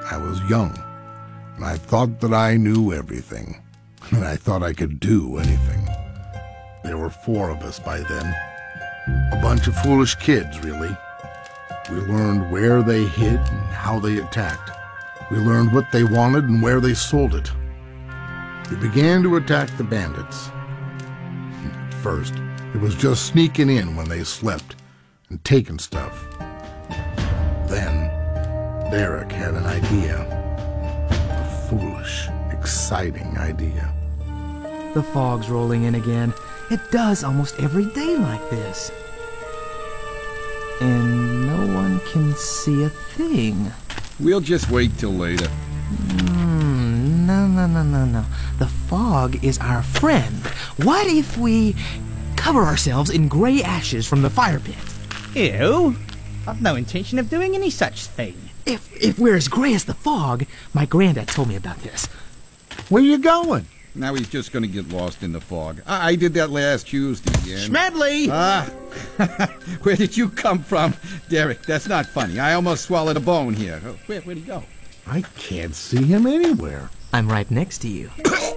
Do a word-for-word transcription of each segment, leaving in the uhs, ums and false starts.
I was young, and I thought that I knew everything, and I thought I could do anything. There were four of us by then. A bunch of foolish kids, really. We learned where they hid and how they attacked. We learned what they wanted and where they sold it. We began to attack the bandits. At first, it was just sneaking in when they slept and taking stuff. Then, Derek had an idea. A foolish, exciting idea. The fog's rolling in again. It does almost every day like this. And no one can see a thing. We'll just wait till later. Mm, no, no, no, no, no. The fog is our friend. What if we cover ourselves in gray ashes from the fire pit? Ew. I've no intention of doing any such thing. If, if we're as gray as the fog, my granddad told me about this. Where you going? Now he's just going to get lost in the fog. I, I did that last Tuesday, and... Smedley! Ah! Where did you come from? Derek, that's not funny. I almost swallowed a bone here. Oh, where, where'd he go? I can't see him anywhere. I'm right next to you.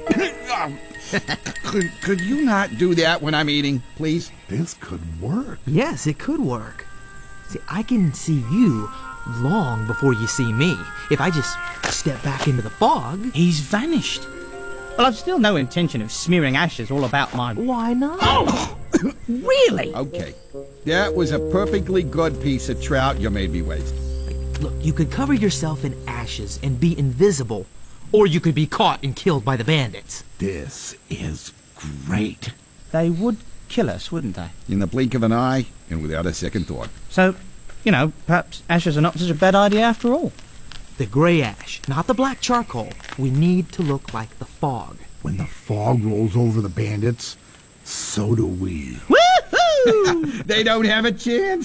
could, could you not do that when I'm eating, please? This could work. Yes, it could work. See, I can see you long before you see me. If I just step back into the fog... He's vanished. Well, I've still no intention of smearing ashes all about my... Why not? Oh! Really? Okay. That was a perfectly good piece of trout you made me waste. Look, you could cover yourself in ashes and be invisible, or you could be caught and killed by the bandits. This is great. They would kill us, wouldn't they? In the blink of an eye, and without a second thought. So, you know, perhaps ashes are not such a bad idea after all. The gray ash, not the black charcoal. We need to look like the fog. When the fog rolls over the bandits, so do we. Woohoo! They don't have a chance.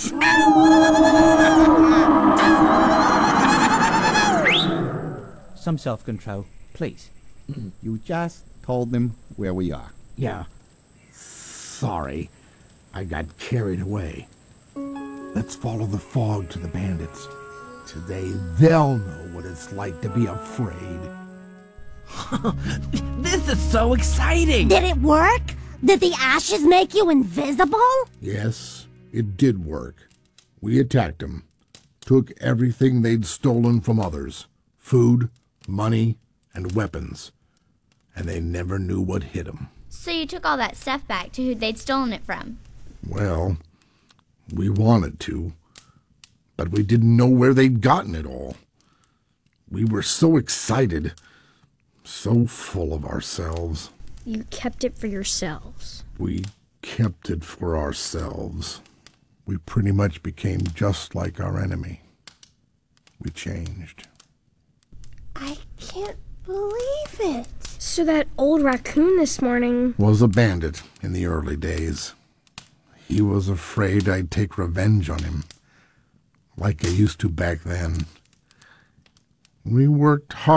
Some self-control, please. You just told them where we are. Yeah. Sorry, I got carried away. Let's follow the fog to the bandits. Today they'll know what it's like to be afraid. This is so exciting! Did it work? Did the ashes make you invisible? Yes, it did work. We attacked them, took everything they'd stolen from others, food, money, and weapons, and they never knew what hit them. So you took all that stuff back to who they'd stolen it from? Well, we wanted to, but we didn't know where they'd gotten it all. We were so excited, so full of ourselves. You kept it for yourselves. We kept it for ourselves. We pretty much became just like our enemy. We changed. I can't believe it. So that old raccoon this morning... Was a bandit in the early days. He was afraid I'd take revenge on him, like I used to back then. We worked hard.